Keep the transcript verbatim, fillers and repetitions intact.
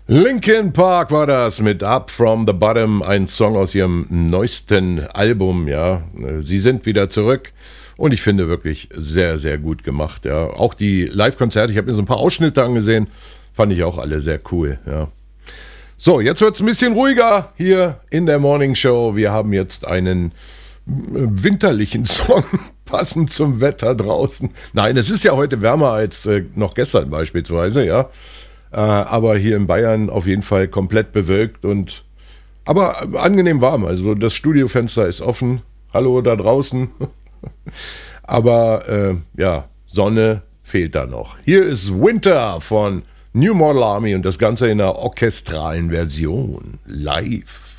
Linkin Park war das mit Up From The Bottom, ein Song aus ihrem neuesten Album, ja. Sie sind wieder zurück und ich finde wirklich sehr, sehr gut gemacht, ja. Auch die Live-Konzerte, ich habe mir so ein paar Ausschnitte angesehen, fand ich auch alle sehr cool, ja. So, jetzt wird es ein bisschen ruhiger hier in der Morning Show. Wir haben jetzt einen winterlichen Song, passend zum Wetter draußen. Nein, es ist ja heute wärmer als äh, noch gestern beispielsweise, ja. Äh, aber hier in Bayern auf jeden Fall komplett bewölkt und aber angenehm warm. Also das Studiofenster ist offen. Hallo da draußen. aber äh, ja, Sonne fehlt da noch. Hier ist Winter von New Model Army und das Ganze in einer orchestralen Version. Live.